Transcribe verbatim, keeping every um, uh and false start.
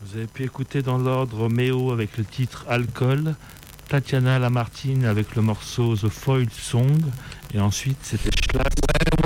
Vous avez pu écouter dans l'ordre Roméo avec le titre Alcool, Tatiana Lamartine avec le morceau The Foiled Song, et ensuite c'était Schlag